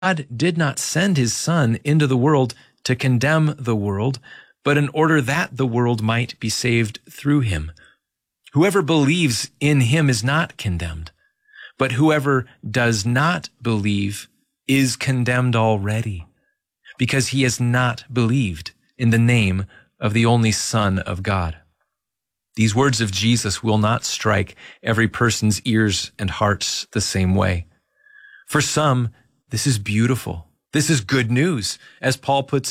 God did not send his Son into the world to condemn the world, but in order that the world might be saved through him. Whoever believes in him is not condemned, but whoever does not believe is condemned already, because he has not believed in the name of the only Son of God. These words of Jesus will not strike every person's ears and hearts the same way. For some, this is beautiful. This is good news. As Paul puts it,